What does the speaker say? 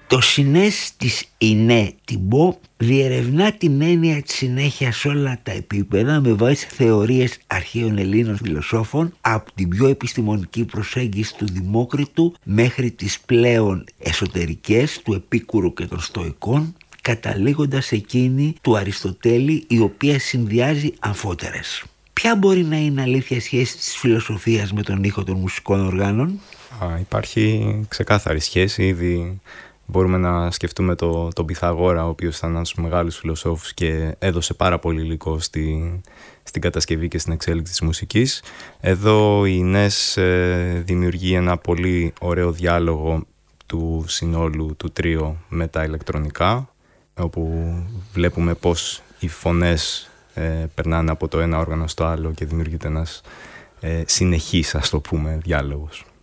Το συνές της Ινέ Τιμπό διερευνά την έννοια της συνέχειας σε όλα τα επίπεδα με βάση θεωρίες αρχαίων Ελλήνων φιλοσόφων, από την πιο επιστημονική προσέγγιση του Δημόκριτου μέχρι τις πλέον εσωτερικές του Επίκουρου και των Στοικών, καταλήγοντας εκείνη του Αριστοτέλη, η οποία συνδυάζει αμφότερες. Ποια μπορεί να είναι αλήθεια σχέση της φιλοσοφίας με τον ήχο των μουσικών οργάνων? Υπάρχει ξεκάθαρη σχέση. Ήδη μπορούμε να σκεφτούμε τον Πυθαγόρα, ο οποίος ήταν ένας μεγάλους φιλοσόφους και έδωσε πάρα πολύ υλικό στην κατασκευή και στην εξέλιξη της μουσικής. Εδώ η Ινές δημιουργεί ένα πολύ ωραίο διάλογο του συνόλου του τρίο με τα ηλεκτρονικά, όπου βλέπουμε πως οι φωνές περνάνε από το ένα όργανο στο άλλο και δημιουργείται ένας συνεχής, ας το πούμε, διάλογος.